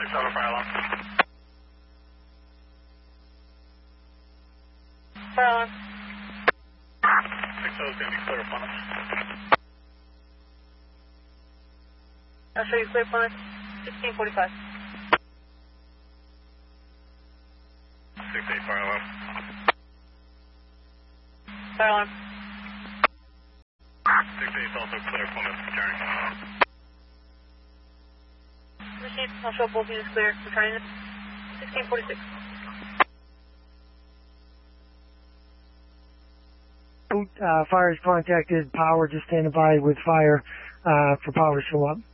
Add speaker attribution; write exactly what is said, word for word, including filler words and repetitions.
Speaker 1: Shuttle fire alarm.
Speaker 2: Fire alarm.
Speaker 1: six oh is going to be clear upon us.
Speaker 2: I'll show you clear upon us. sixteen forty-five.
Speaker 1: six eight fire alarm.
Speaker 2: Fire alarm.
Speaker 1: six eight is also clear upon us. Returning.
Speaker 2: Received. I'll show both units clear. Returning it. sixteen forty-six.
Speaker 3: Uh, fire is contacted. Power just standing by with fire uh, for power to show up.